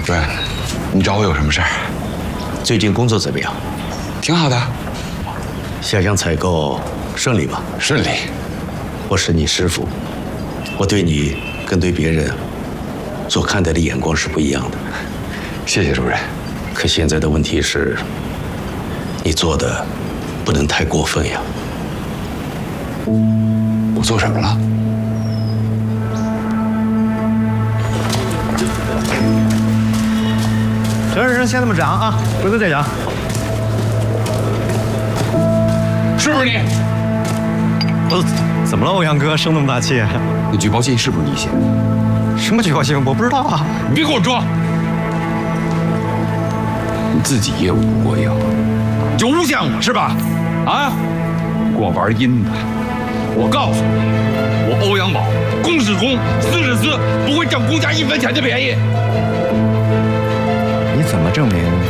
主任，你找我有什么事儿？ 最近工作怎么样？ 挺好的， 下乡采购顺利吧？ 顺利。 我是你师傅，我对你跟对别人所看待的眼光是不一样的。 谢谢主任。 可现在的问题是，你做的不能太过分呀。 我做什么了？ 行，先这么讲啊，回头再讲。 是不是你？ 怎么了，欧阳哥，生那么大气？ 那举报信是不是你写的？ 什么举报信？我不知道啊。 你别给我装！你自己业务不过硬，你就诬陷我是吧？啊！跟我玩阴的！我告诉你，我欧阳宝公是公，私是私，不会占公家1分钱的便宜。 你怎么证明